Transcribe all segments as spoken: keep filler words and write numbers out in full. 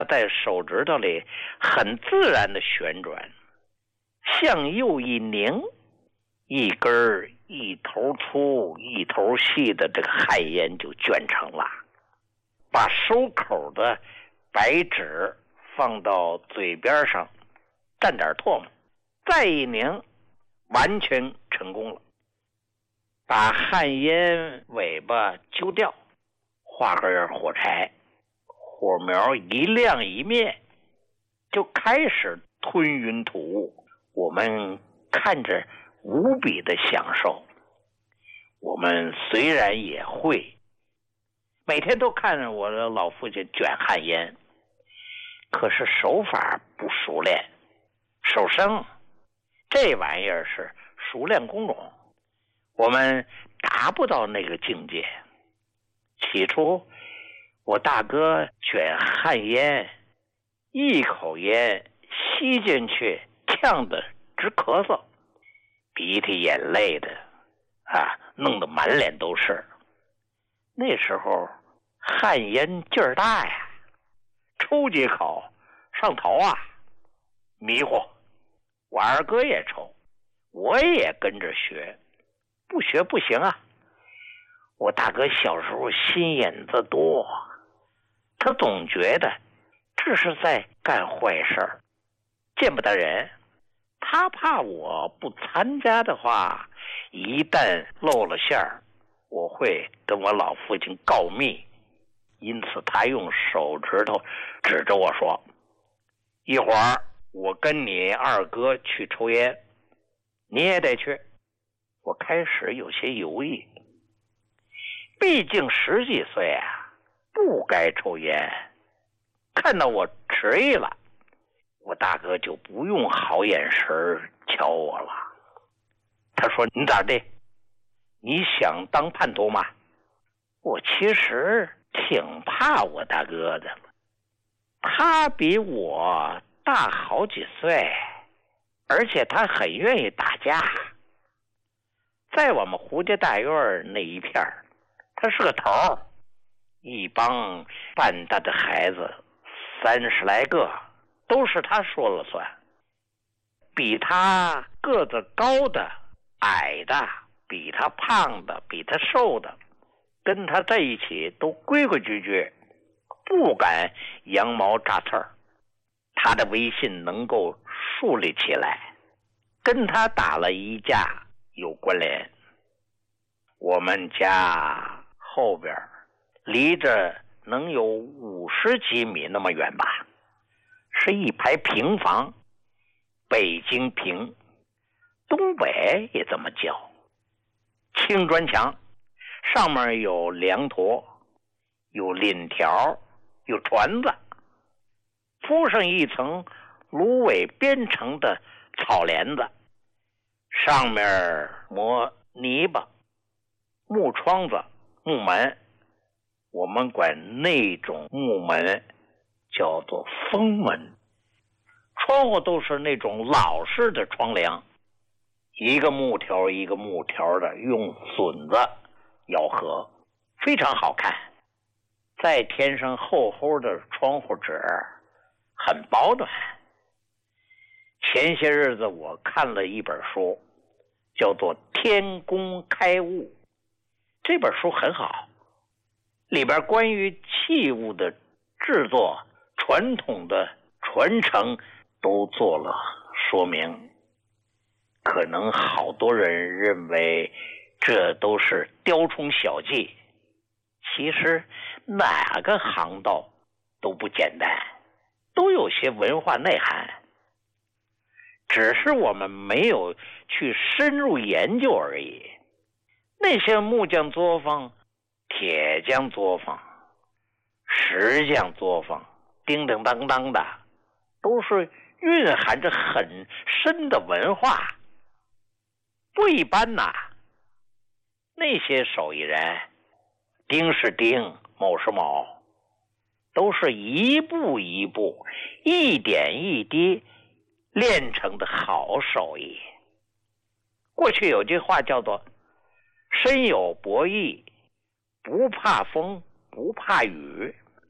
在手指头里很自然的旋转，向右一拧，一根一头粗一头细的这个旱烟就卷成了。把收口的白纸放到嘴边上，蘸点唾沫，再一拧，完全成功了。把旱烟尾巴揪掉，画根火柴，火苗一亮一灭，就开始吞云吐雾。我们看着无比的享受。我们虽然也会，每天都看着我的老父亲卷旱烟，可是手法不熟练。手生这玩意儿是熟练工种，我们达不到那个境界。起初我大哥卷旱烟，一口烟吸进去，呛得直咳嗽，鼻涕眼泪的啊，弄得满脸都是。那时候旱烟劲儿大呀，抽几口上头啊，迷糊。我二哥也抽，我也跟着学，不学不行啊。我大哥小时候心眼子多，他总觉得这是在干坏事儿，见不得人。他怕我不参加的话，一旦露了馅儿，我会跟我老父亲告密。因此他用手指头指着我说，一会儿我跟你二哥去抽烟，你也得去。我开始有些犹豫，毕竟十几岁啊，不该抽烟。看到我迟疑了，我大哥就不用好眼神瞧我了。他说，你咋的？你想当叛徒吗？我其实挺怕我大哥的，他比我大好几岁，而且他很愿意打架。在我们胡家大院那一片，他是个头，一帮半大的孩子三十来个，都是他说了算。比他个子高的、矮的，比他胖的、比他瘦的，跟他在一起都规规矩矩，不敢羊毛扎刺儿。他的威信能够树立起来，跟他打了一架有关联。我们家后边离着能有五十几米那么远吧，是一排平房，北京平，东北也这么叫。青砖墙，上面有梁坨，有檩条，有船子，铺上一层芦苇编成的草帘子，上面磨泥巴，木窗子、木门，我们管那种木门叫做封门。窗户都是那种老式的窗梁，一个木条一个木条的，用榫子咬合，非常好看。再添上厚厚的窗户纸，很保暖。前些日子我看了一本书，叫做《天工开物》，这本书很好，里边关于器物的制作、传统的传承都做了说明。可能好多人认为这都是雕虫小技，其实哪个行当都不简单，都有些文化内涵，只是我们没有去深入研究而已。那些木匠作坊、铁匠作坊、石匠作坊，叮叮当当的，都是蕴含着很深的文化，不一般呐。那些手艺人，丁是丁，卯是卯，都是一步一步、一点一滴练成的好手艺。过去有句话叫做身有博弈，不怕风不怕雨。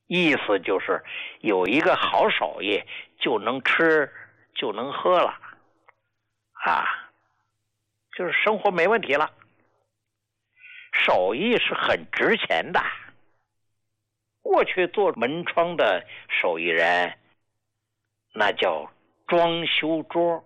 意思就是有一个好手艺就能吃就能喝了啊，就是生活没问题了。手艺是很值钱的，过去做门窗的手艺人那叫装修桌，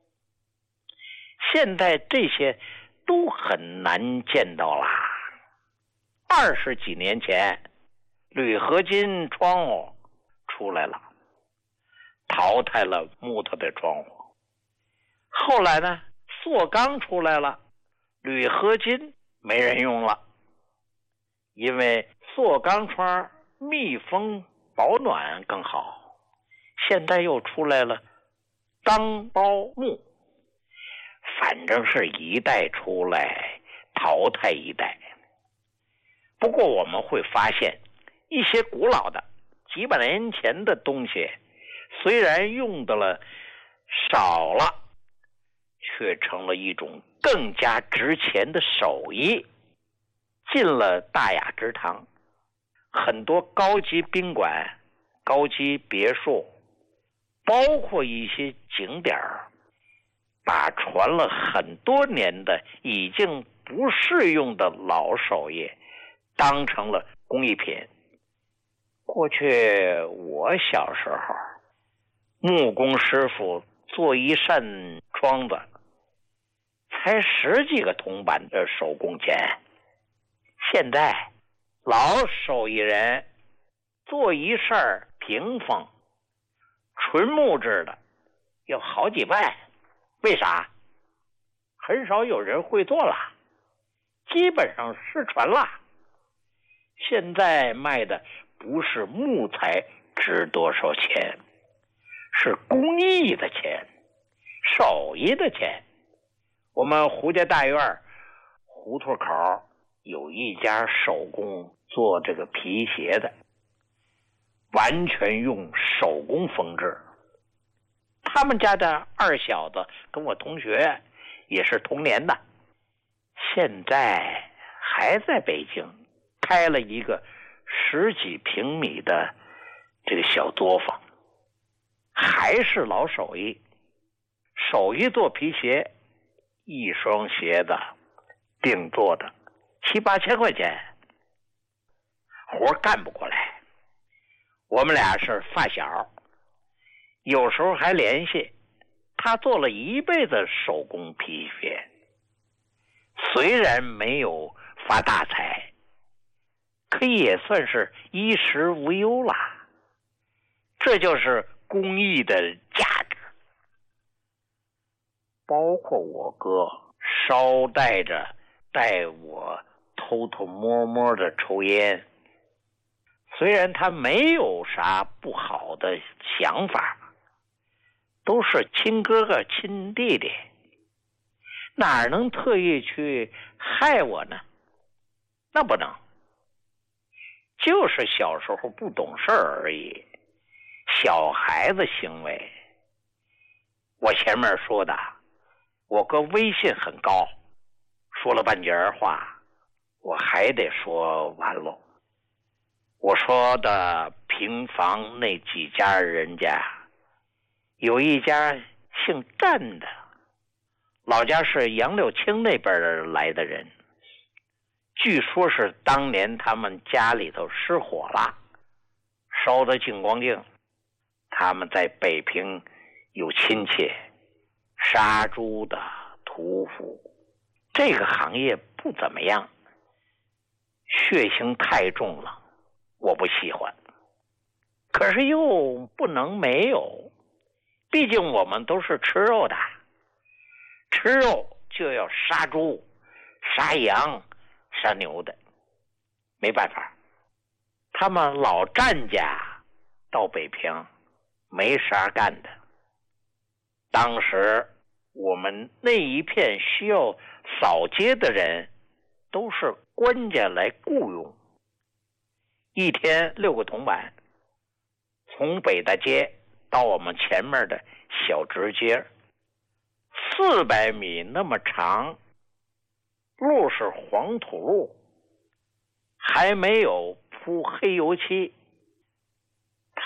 现在这些都很难见到啦。二十几年前铝合金窗户出来了，淘汰了木头的窗户。后来呢，塑钢出来了，铝合金没人用了，因为塑钢窗密封保暖更好。现在又出来了钢包木，反正是一代出来淘汰一代。不过我们会发现，一些古老的几百年前的东西，虽然用的了少了，却成了一种更加值钱的手艺，进了大雅之堂。很多高级宾馆、高级别墅，包括一些景点，把传了很多年的已经不适用的老手艺当成了工艺品。过去我小时候，木工师傅做一扇窗子才十几个铜板的手工钱，现在老手艺人做一扇屏风纯木质的要好几万。为啥？很少有人会做了，基本上失传了。现在卖的不是木材值多少钱，是工艺的钱，手艺的钱。我们胡家大院胡同口有一家手工做这个皮鞋的，完全用手工缝制。他们家的二小子跟我同学，也是同年的，现在还在北京开了一个十几平米的这个小作坊，还是老手艺。手艺做皮鞋，一双鞋子定做的七八千块钱，活干不过来。我们俩是发小，有时候还联系。他做了一辈子手工皮鞋，虽然没有发大财，可也算是衣食无忧了。这就是工艺的价值。包括我哥捎带着带我偷偷摸摸的抽烟，虽然他没有啥不好的想法，都是亲哥哥亲弟弟，哪能特意去害我呢？那不能，就是小时候不懂事而已，小孩子行为。我前面说的，我哥威信很高，说了半截话，我还得说完喽。我说的平房那几家人家，有一家姓战的，老家是杨柳青那边来的人，据说是当年他们家里头失火了，烧得净光净。他们在北平有亲戚，杀猪的、屠夫，这个行业不怎么样，血腥太重了，我不喜欢。可是又不能没有，毕竟我们都是吃肉的，吃肉就要杀猪、杀羊、杀牛的，没办法。他们老战家到北平没啥干的，当时我们那一片需要扫街的人都是官家来雇佣，一天六个铜板，从北大街到我们前面的小直街，四百米那么长，路是黄土路，还没有铺黑油漆，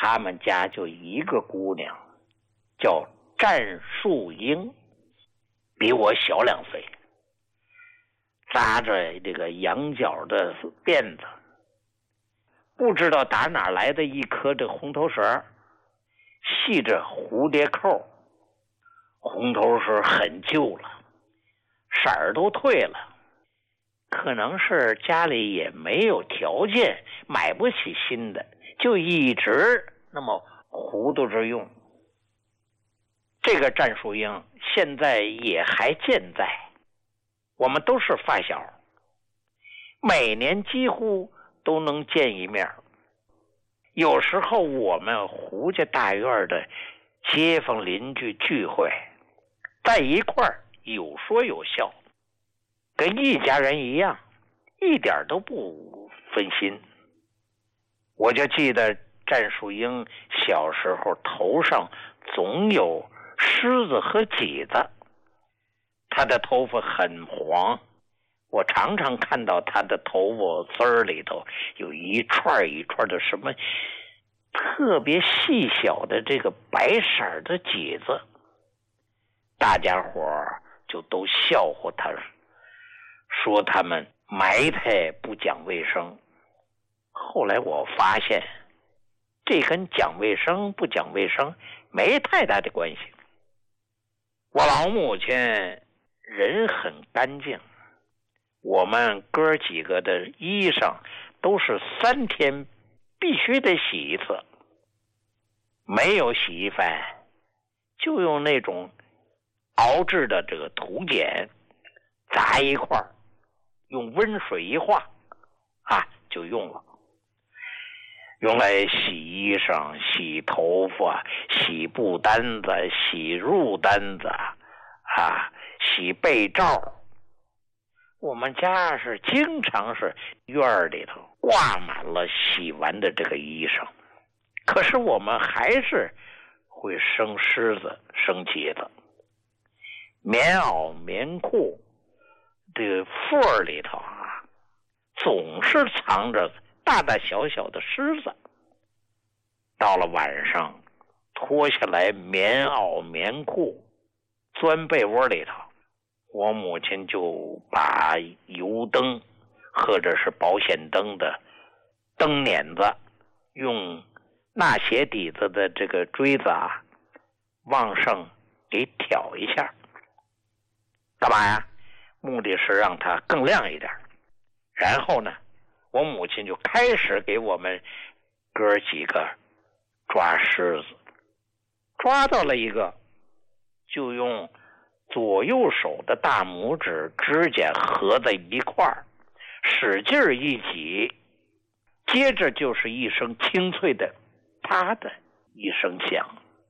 他们家就一个姑娘，叫战树英，比我小两岁，扎着这个羊角的辫子，不知道打哪来的一颗这红头绳，系着蝴蝶扣，红头绳很旧了，色儿都褪了，可能是家里也没有条件买不起新的，就一直那么糊涂着用。这个战树英现在也还健在，我们都是发小，每年几乎都能见一面。有时候我们胡家大院的街坊邻居聚会，在一块儿有说有笑，跟一家人一样，一点都不分心。我就记得战树英小时候头上总有虱子和挤子，她的头发很黄，我常常看到她的头发丝儿里头有一串一串的什么特别细小的这个白色的挤子，大家伙就都笑话她，说他们埋汰不讲卫生。后来我发现这跟讲卫生不讲卫生没太大的关系。我老母亲人很干净，我们哥几个的衣裳都是三天必须得洗一次，没有洗衣粉就用那种熬制的这个土碱砸一块，用温水一化啊就用了，用来洗衣裳、洗头发、洗布单子、洗褥单子啊，洗被罩。我们家是经常是院里头挂满了洗完的这个衣裳，可是我们还是会生虱子、生挤子。棉袄、棉裤这个缝里头啊，总是藏着大大小小的虱子。到了晚上，脱下来棉袄、棉裤，钻被窝里头，我母亲就把油灯或者是保险灯的灯捻子，用纳鞋底子的这个锥子啊，往上给挑一下。干嘛呀？目的是让它更亮一点。然后呢，我母亲就开始给我们哥几个抓虱子，抓到了一个，就用左右手的大拇指指甲合在一块儿，使劲一挤，接着就是一声清脆的啪的一声响，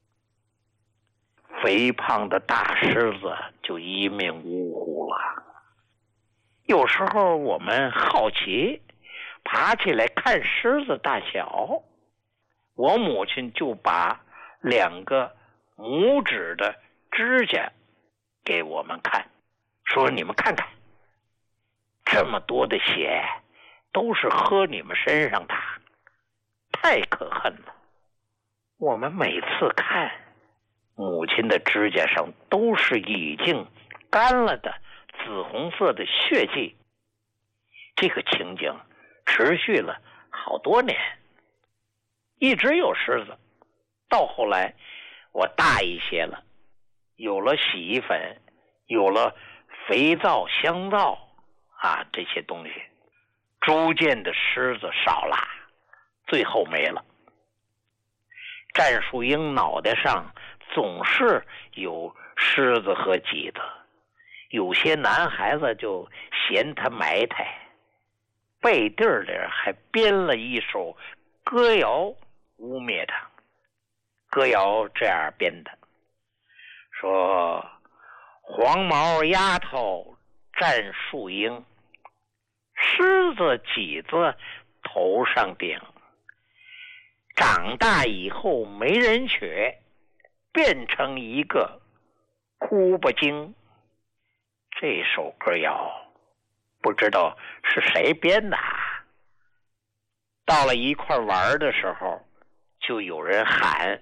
肥胖的大虱子就一命呜呼了。有时候我们好奇，爬起来看虱子大小，我母亲就把两个拇指的指甲给我们看，说你们看看，这么多的血都是喝你们身上的，太可恨了。我们每次看，母亲的指甲上都是已经干了的紫红色的血迹。这个情景持续了好多年，一直有虱子。到后来我大一些了，有了洗衣粉，有了肥皂、香皂啊这些东西，逐渐的虱子少了，最后没了。战树英脑袋上总是有虱子和挤子，有些男孩子就嫌他埋汰，背地里还编了一首歌谣污蔑他。歌谣这样编的，说黄毛丫头战树英，虱子挤子头上顶，长大以后没人娶，变成一个哭不精。这首歌谣不知道是谁编的啊。到了一块玩的时候， 就有人喊